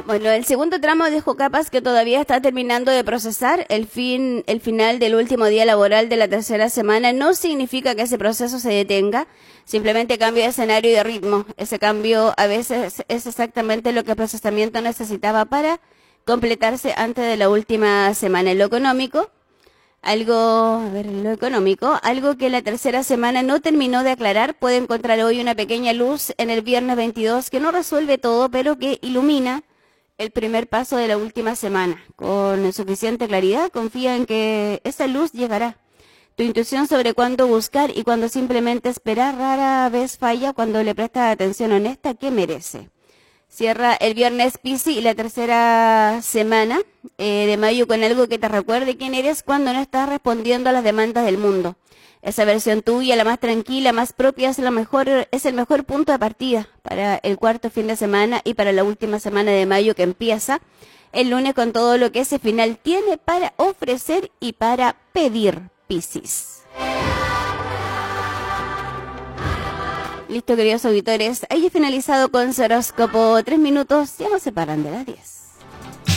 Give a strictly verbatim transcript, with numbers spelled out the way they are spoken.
Bueno, el segundo tramo dejó capas que todavía está terminando de procesar. El fin, el final del último día laboral de la tercera semana no significa que ese proceso se detenga, simplemente cambio de escenario y de ritmo. Ese cambio a veces es exactamente lo que el procesamiento necesitaba para completarse antes de la última semana. En lo económico, algo, a ver, en lo económico, algo que la tercera semana no terminó de aclarar, puede encontrar hoy una pequeña luz en el viernes veintidós que no resuelve todo, pero que ilumina el primer paso de la última semana. Con suficiente claridad, confía en que esa luz llegará. Tu intuición sobre cuándo buscar y cuándo simplemente esperar rara vez falla cuando le prestas atención honesta que merece. Cierra el viernes Piscis y la tercera semana eh, de mayo con algo que te recuerde quién eres cuando no estás respondiendo a las demandas del mundo. Esa versión tuya, la más tranquila, más propia, es, lo mejor, es el mejor punto de partida para el cuarto fin de semana y para la última semana de mayo que empieza el lunes con todo lo que ese final tiene para ofrecer y para pedir, Piscis. Listo, queridos auditores, ahí he finalizado con su horóscopo. Tres minutos, ya no se paran de las diez.